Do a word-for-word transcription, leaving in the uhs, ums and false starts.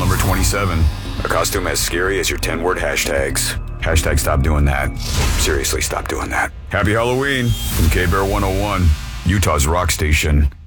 Number twenty-seven. A costume as scary as your ten-word hashtags. Hashtag stop doing that. Seriously, stop doing that. Happy Halloween from K-Bear one oh one, Utah's rock station.